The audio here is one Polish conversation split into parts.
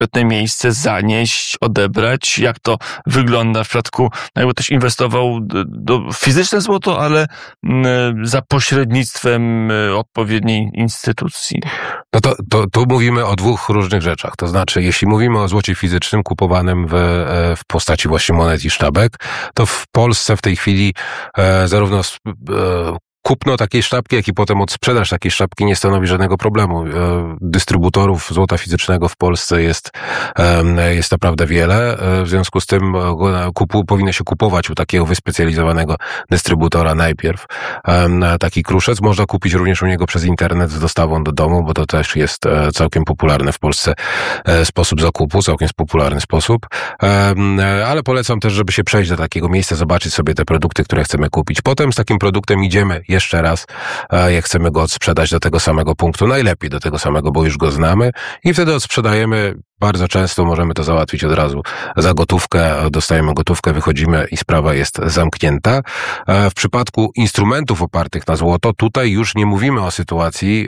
pewne miejsce zanieść, odebrać? Jak to wygląda w przypadku, jakby ktoś inwestował do fizyczne złoto, ale za pośrednictwem odpowiedniej instytucji? No to tu mówimy o dwóch różnych rzeczach. To znaczy, jeśli mówimy o złocie fizycznym kupowanym w postaci właśnie monet i sztabek, to w Polsce w tej chwili zarówno kupno takiej sztabki, jak i potem odsprzedaż takiej sztabki nie stanowi żadnego problemu. Dystrybutorów złota fizycznego w Polsce jest naprawdę wiele. W związku z tym powinno się kupować u takiego wyspecjalizowanego dystrybutora najpierw taki kruszec. Można kupić również u niego przez internet z dostawą do domu, bo to też jest całkiem popularny w Polsce sposób zakupu, całkiem popularny sposób. Ale polecam też, żeby się przejść do takiego miejsca, zobaczyć sobie te produkty, które chcemy kupić. Potem z takim produktem idziemy jeszcze raz, jak chcemy go odsprzedać do tego samego punktu, najlepiej do tego samego, bo już go znamy i wtedy odsprzedajemy. Bardzo często możemy to załatwić od razu za gotówkę, dostajemy gotówkę, wychodzimy i sprawa jest zamknięta. W przypadku instrumentów opartych na złoto, tutaj już nie mówimy o sytuacji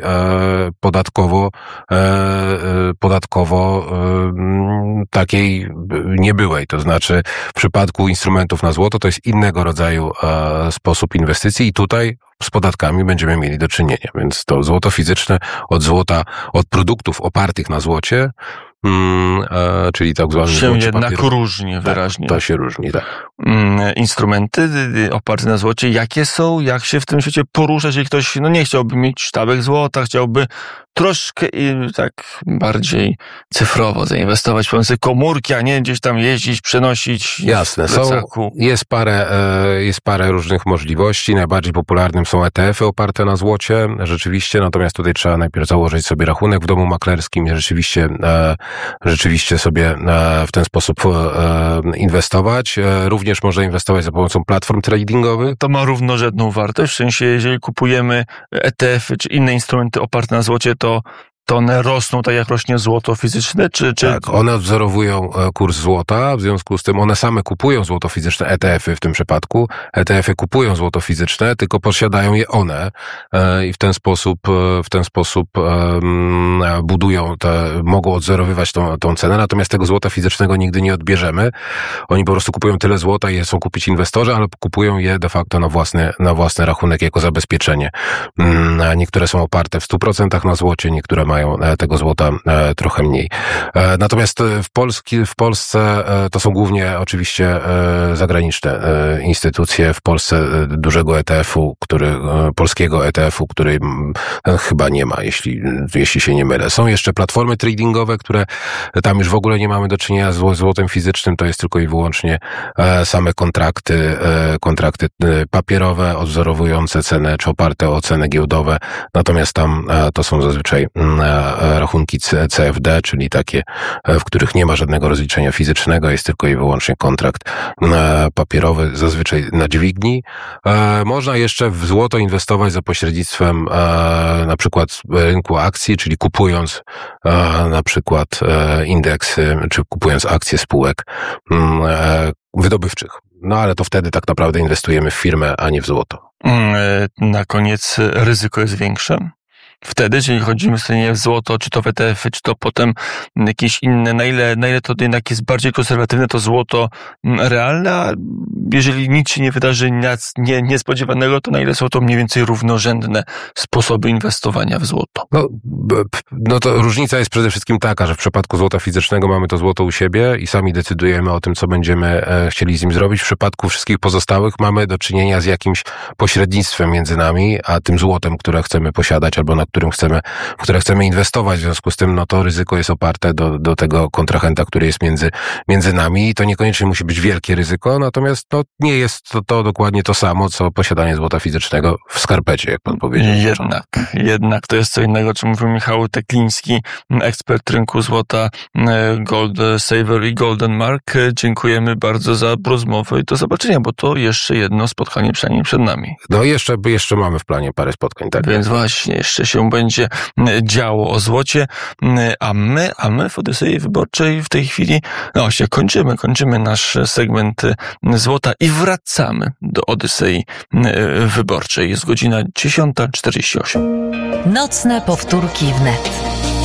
podatkowo takiej niebyłej. To znaczy w przypadku instrumentów na złoto to jest innego rodzaju sposób inwestycji i tutaj z podatkami będziemy mieli do czynienia. Więc to złoto fizyczne od produktów opartych na złocie, czyli tak zwany się jednak różni wyraźnie. To się różni, tak. Instrumenty oparte na złocie, jakie są, jak się w tym świecie poruszać, jeżeli ktoś nie chciałby mieć sztabek złota, chciałby troszkę tak bardziej cyfrowo zainwestować w pomocy komórki, a nie gdzieś tam jeździć, przenosić. Jasne, jest parę różnych możliwości. Najbardziej popularnym są ETF-y oparte na złocie, rzeczywiście, natomiast tutaj trzeba najpierw założyć sobie rachunek w domu maklerskim i rzeczywiście sobie w ten sposób inwestować. Również można inwestować za pomocą platform tradingowych. To ma równorzędną wartość, w sensie jeżeli kupujemy ETF-y czy inne instrumenty oparte na złocie, to one rosną tak jak rośnie złoto fizyczne? Tak, one odwzorowują kurs złota, w związku z tym one same kupują złoto fizyczne, ETF-y w tym przypadku. ETF-y kupują złoto fizyczne, tylko posiadają je one i w ten sposób budują, mogą odwzorowywać tą cenę, natomiast tego złota fizycznego nigdy nie odbierzemy. Oni po prostu kupują tyle złota i je chcą kupić inwestorzy, ale kupują je de facto na własny rachunek jako zabezpieczenie. Niektóre są oparte w 100% na złocie, niektóre mają tego złota trochę mniej. Natomiast w Polsce to są głównie oczywiście zagraniczne instytucje. W Polsce dużego polskiego ETF-u, który chyba nie ma, jeśli się nie mylę. Są jeszcze platformy tradingowe, które tam już w ogóle nie mamy do czynienia z złotem fizycznym, to jest tylko i wyłącznie same kontrakty papierowe, odwzorowujące cenę, czy oparte o ceny giełdowe. Natomiast tam to są zazwyczaj rachunki CFD, czyli takie, w których nie ma żadnego rozliczenia fizycznego, jest tylko i wyłącznie kontrakt papierowy, zazwyczaj na dźwigni. Można jeszcze w złoto inwestować za pośrednictwem na przykład rynku akcji, czyli kupując na przykład indeksy, czy kupując akcje spółek wydobywczych. No ale to wtedy tak naprawdę inwestujemy w firmę, a nie w złoto. Na koniec ryzyko jest większe? Wtedy, jeżeli chodzimy w złoto, czy to w ETF-y, czy to potem jakieś inne, na ile to jednak jest bardziej konserwatywne, to złoto realne, a jeżeli nic się nie wydarzy niespodziewanego, to na ile są to mniej więcej równorzędne sposoby inwestowania w złoto? No to różnica jest przede wszystkim taka, że w przypadku złota fizycznego mamy to złoto u siebie i sami decydujemy o tym, co będziemy chcieli z nim zrobić. W przypadku wszystkich pozostałych mamy do czynienia z jakimś pośrednictwem między nami, a tym złotem, które chcemy posiadać albo w które chcemy inwestować. W związku z tym, to ryzyko jest oparte do tego kontrahenta, który jest między nami i to niekoniecznie musi być wielkie ryzyko, natomiast nie jest to dokładnie to samo, co posiadanie złota fizycznego w skarpecie, jak pan powiedział. Jednak to jest co innego, o czym mówił Michał Tekliński, ekspert rynku złota Gold Saver i Golden Mark. Dziękujemy bardzo za rozmowę i do zobaczenia, bo to jeszcze jedno spotkanie przynajmniej przed nami. Jeszcze mamy w planie parę spotkań, tak. Więc właśnie, jeszcze się będzie działo o złocie, a my w Odysei Wyborczej w tej chwili się kończymy nasz segment złota i wracamy do Odysei Wyborczej. Jest godzina 10:48. Nocne powtórki wnet.